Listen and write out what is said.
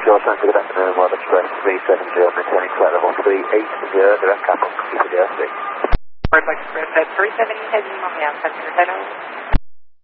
Tango, good afternoon, 1 Express 370, maintaining flight level 380, direct capital, computer DRC. Express at 370, heading on the outside,